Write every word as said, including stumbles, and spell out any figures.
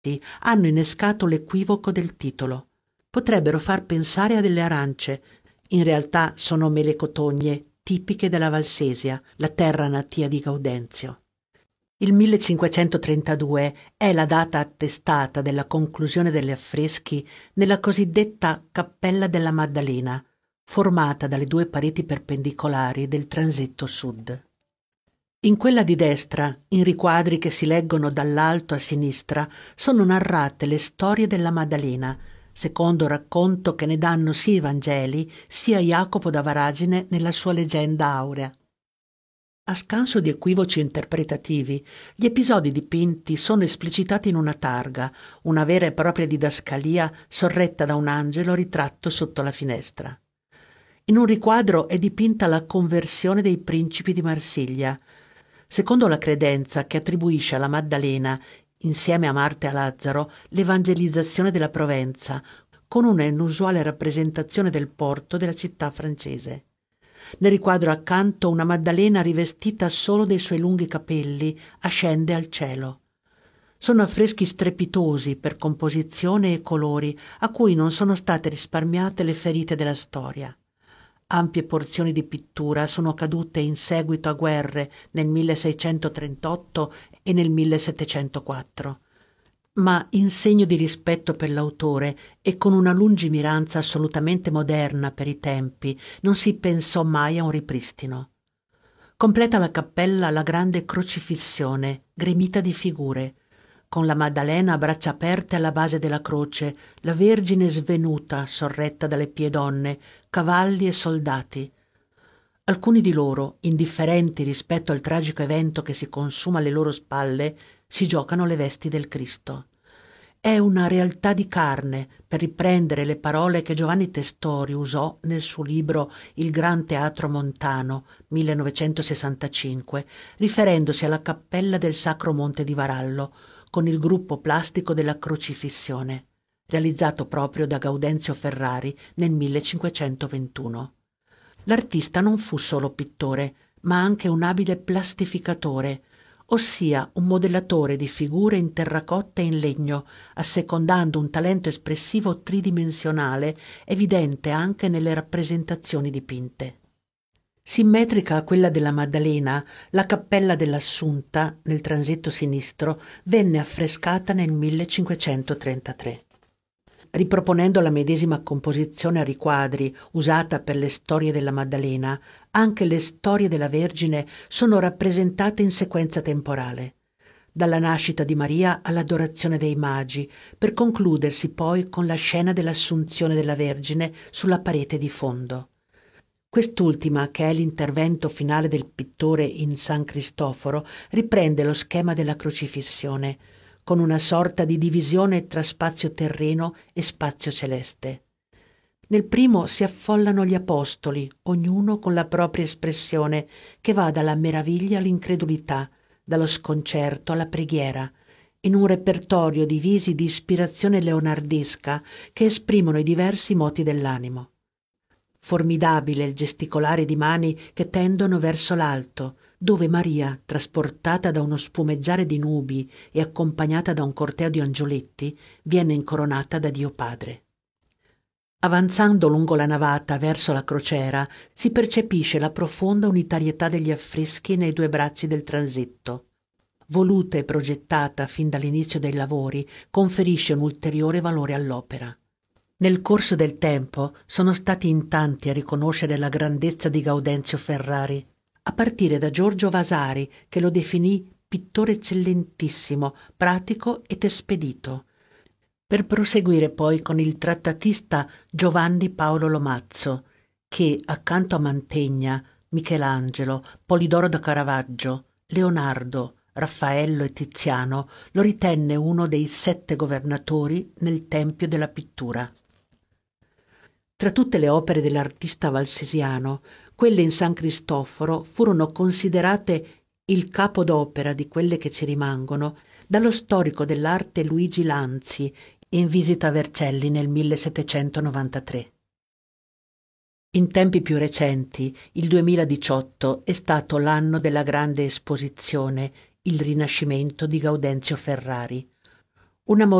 hanno innescato l'equivoco del titolo. Potrebbero far pensare a delle arance. In realtà sono mele cotogne tipiche della Valsesia, la terra natia di Gaudenzio. Il millecinquecentotrentadue è la data attestata della conclusione degli affreschi nella cosiddetta Cappella della Maddalena, formata dalle due pareti perpendicolari del transetto sud. In quella di destra, in riquadri che si leggono dall'alto a sinistra, sono narrate le storie della Maddalena, secondo racconto che ne danno sia i Vangeli sia Jacopo da Varagine nella sua leggenda aurea. A scanso di equivoci interpretativi, gli episodi dipinti sono esplicitati in una targa, una vera e propria didascalia sorretta da un angelo ritratto sotto la finestra. In un riquadro è dipinta la conversione dei principi di Marsiglia. Secondo la credenza che attribuisce alla Maddalena, insieme a Marta e a Lazzaro, l'evangelizzazione della Provenza, con una inusuale rappresentazione del porto della città francese. Nel riquadro accanto una Maddalena rivestita solo dei suoi lunghi capelli ascende al cielo. Sono affreschi strepitosi per composizione e colori a cui non sono state risparmiate le ferite della storia. Ampie porzioni di pittura sono cadute in seguito a guerre nel milleseicentotrentotto e nel millesettecentoquattro. Ma in segno di rispetto per l'autore e con una lungimiranza assolutamente moderna per i tempi, non si pensò mai a un ripristino. Completa la cappella la grande crocifissione, gremita di figure, con la Maddalena a braccia aperte alla base della croce, la Vergine svenuta, sorretta dalle piedonne, cavalli e soldati. Alcuni di loro, indifferenti rispetto al tragico evento che si consuma alle loro spalle, si giocano le vesti del Cristo. È una realtà di carne, per riprendere le parole che Giovanni Testori usò nel suo libro Il Gran Teatro Montano, millenovecentosessantacinque, riferendosi alla cappella del Sacro Monte di Varallo, con il gruppo plastico della Crocifissione, realizzato proprio da Gaudenzio Ferrari nel millecinquecentoventuno. L'artista non fu solo pittore, ma anche un abile plastificatore, ossia un modellatore di figure in terracotta e in legno, assecondando un talento espressivo tridimensionale evidente anche nelle rappresentazioni dipinte. Simmetrica a quella della Maddalena, la cappella dell'Assunta, nel transetto sinistro, venne affrescata nel millecinquecentotrentatré. Riproponendo la medesima composizione a riquadri usata per le storie della Maddalena, anche le storie della Vergine sono rappresentate in sequenza temporale, dalla nascita di Maria all'adorazione dei Magi, per concludersi poi con la scena dell'Assunzione della Vergine sulla parete di fondo. Quest'ultima, che è l'intervento finale del pittore in San Cristoforo, riprende lo schema della Crocifissione, con una sorta di divisione tra spazio terreno e spazio celeste. Nel primo si affollano gli apostoli, ognuno con la propria espressione, che va dalla meraviglia all'incredulità, dallo sconcerto alla preghiera, in un repertorio di visi di ispirazione leonardesca che esprimono i diversi moti dell'animo. Formidabile il gesticolare di mani che tendono verso l'alto, dove Maria, trasportata da uno spumeggiare di nubi e accompagnata da un corteo di angioletti, viene incoronata da Dio Padre. Avanzando lungo la navata verso la crociera, si percepisce la profonda unitarietà degli affreschi nei due bracci del transetto. Voluta e progettata fin dall'inizio dei lavori, conferisce un ulteriore valore all'opera. Nel corso del tempo sono stati in tanti a riconoscere la grandezza di Gaudenzio Ferrari, a partire da Giorgio Vasari, che lo definì pittore eccellentissimo, pratico ed espedito, per proseguire poi con il trattatista Giovanni Paolo Lomazzo, che accanto a Mantegna, Michelangelo, Polidoro da Caravaggio, Leonardo, Raffaello e Tiziano lo ritenne uno dei sette governatori nel tempio della pittura. Tra tutte le opere dell'artista valsesiano, quelle in San Cristoforo furono considerate il capo d'opera di quelle che ci rimangono dallo storico dell'arte Luigi Lanzi in visita a Vercelli nel millesettecentonovantatré. In tempi più recenti, il duemiladiciotto è stato l'anno della grande esposizione Il Rinascimento di Gaudenzio Ferrari, Una